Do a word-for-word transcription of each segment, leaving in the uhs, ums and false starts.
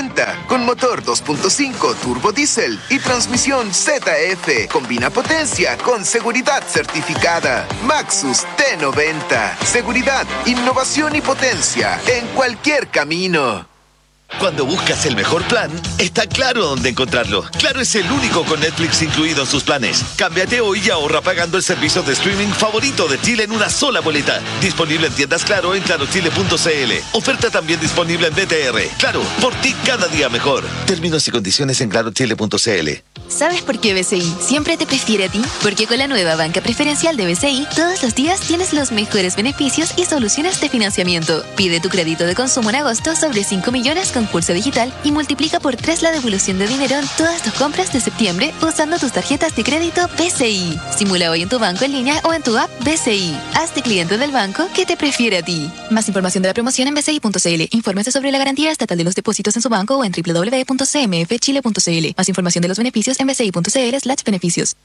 noventa, con motor dos punto cinco turbo diésel y transmisión Z F. Combina potencia con seguridad certificada. Maxus T noventa. Seguridad, innovación y potencia en cualquier camino. Cuando buscas el mejor plan, está claro dónde encontrarlo. Claro es el único con Netflix incluido en sus planes. Cámbiate hoy y ahorra pagando el servicio de streaming favorito de Chile en una sola boleta. Disponible en tiendas Claro en claro chile punto c l. Oferta también disponible en B T R. Claro, por ti cada día mejor. Términos y condiciones en claro chile punto c l. ¿Sabes por qué B C I siempre te prefiere a ti? Porque con la nueva banca preferencial de B C I, todos los días tienes los mejores beneficios y soluciones de financiamiento. Pide tu crédito de consumo en agosto sobre cinco millones con Pulso Digital y multiplica por tres la devolución de dinero en todas tus compras de septiembre usando tus tarjetas de crédito B C I. Simula hoy en tu banco en línea o en tu app B C I. Hazte cliente del banco que te prefiere a ti. Más información de la promoción en b c i punto c l. Infórmese sobre la garantía estatal de los depósitos en su banco o en w w w punto c m f chile punto c l. Más información de los beneficios en b c i punto c l slash beneficios.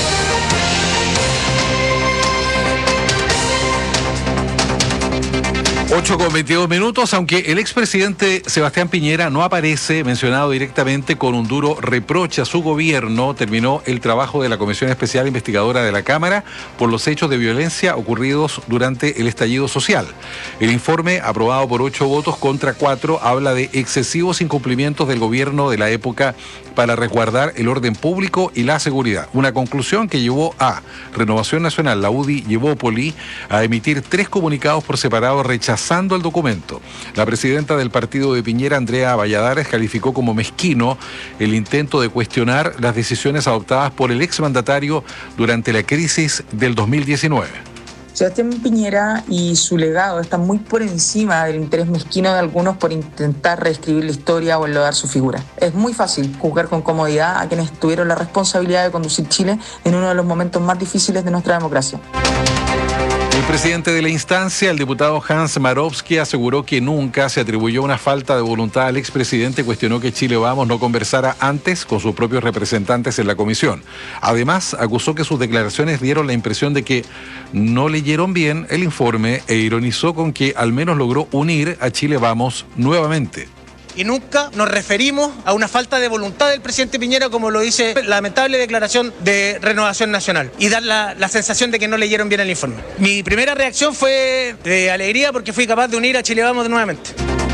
ocho con veintidós minutos, aunque el expresidente Sebastián Piñera no aparece mencionado directamente con un duro reproche a su gobierno, terminó el trabajo de la Comisión Especial Investigadora de la Cámara por los hechos de violencia ocurridos durante el estallido social. El informe, aprobado por ocho votos contra cuatro, habla de excesivos incumplimientos del gobierno de la época para resguardar el orden público y la seguridad. Una conclusión que llevó a Renovación Nacional, la U D I y Evópoli a emitir tres comunicados por separado rechazando el documento. La presidenta del partido de Piñera, Andrea Valladares, calificó como mezquino el intento de cuestionar las decisiones adoptadas por el exmandatario durante la crisis del dos mil diecinueve. Sebastián Piñera y su legado están muy por encima del interés mezquino de algunos por intentar reescribir la historia o enlodar su figura. Es muy fácil juzgar con comodidad a quienes tuvieron la responsabilidad de conducir Chile en uno de los momentos más difíciles de nuestra democracia. El presidente de la instancia, el diputado Hans Marowski, aseguró que nunca se atribuyó una falta de voluntad al expresidente. Cuestionó que Chile Vamos no conversara antes con sus propios representantes en la comisión. Además, acusó que sus declaraciones dieron la impresión de que no leyeron bien el informe e ironizó con que al menos logró unir a Chile Vamos nuevamente. Y nunca nos referimos a una falta de voluntad del presidente Piñera, como lo dice la lamentable declaración de Renovación Nacional, y dar la, la sensación de que no leyeron bien el informe. Mi primera reacción fue de alegría porque fui capaz de unir a Chile Vamos nuevamente.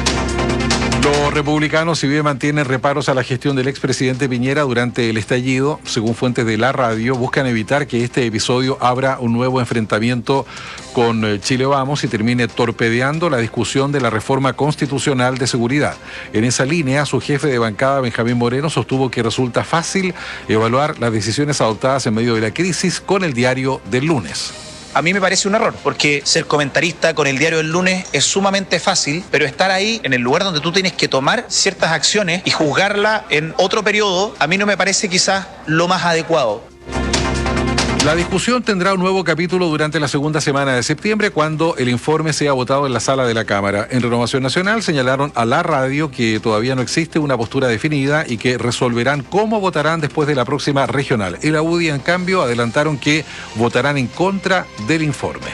Los republicanos, si bien mantienen reparos a la gestión del expresidente Piñera durante el estallido, según fuentes de la radio, buscan evitar que este episodio abra un nuevo enfrentamiento con Chile Vamos y termine torpedeando la discusión de la reforma constitucional de seguridad. En esa línea, su jefe de bancada, Benjamín Moreno, sostuvo que resulta fácil evaluar las decisiones adoptadas en medio de la crisis con el diario del lunes. A mí me parece un error, porque ser comentarista con el diario del lunes es sumamente fácil, pero estar ahí en el lugar donde tú tienes que tomar ciertas acciones y juzgarla en otro periodo, a mí no me parece quizás lo más adecuado. La discusión tendrá un nuevo capítulo durante la segunda semana de septiembre, cuando el informe sea votado en la sala de la Cámara. En Renovación Nacional señalaron a la radio que todavía no existe una postura definida y que resolverán cómo votarán después de la próxima regional. En la U D I, en cambio, adelantaron que votarán en contra del informe.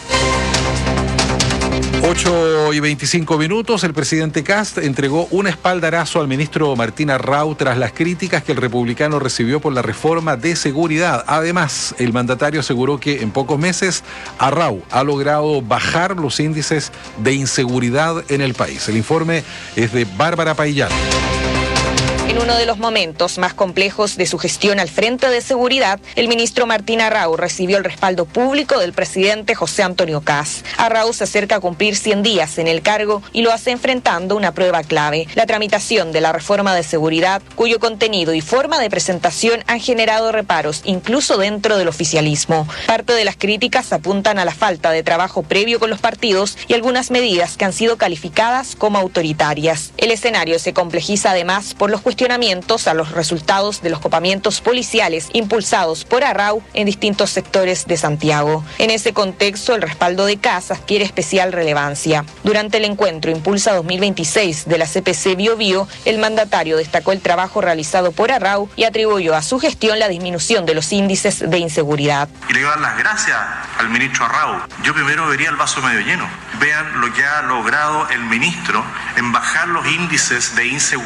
ocho y veinticinco minutos, el presidente Kast entregó un espaldarazo al ministro Martín Arrau tras las críticas que el republicano recibió por la reforma de seguridad. Además, el mandatario aseguró que en pocos meses Arrau ha logrado bajar los índices de inseguridad en el país. El informe es de Bárbara Paillán. En uno de los momentos más complejos de su gestión al frente de seguridad, el ministro Martín Arrau recibió el respaldo público del presidente José Antonio Kast. Arrau se acerca a cumplir cien días en el cargo y lo hace enfrentando una prueba clave: la tramitación de la reforma de seguridad, cuyo contenido y forma de presentación han generado reparos, incluso dentro del oficialismo. Parte de las críticas apuntan a la falta de trabajo previo con los partidos y algunas medidas que han sido calificadas como autoritarias. El escenario se complejiza además por los cuestionamientos a los resultados de los copamientos policiales impulsados por Arrau en distintos sectores de Santiago. En ese contexto, el respaldo de Kast adquiere especial relevancia. Durante el encuentro Impulsa dos mil veintiséis de la C P C Bio Bio, el mandatario destacó el trabajo realizado por Arrau y atribuyó a su gestión la disminución de los índices de inseguridad. Y le quiero dar las gracias al ministro Arrau. Yo primero vería el vaso medio lleno. Vean lo que ha logrado el ministro en bajar los índices de inseguridad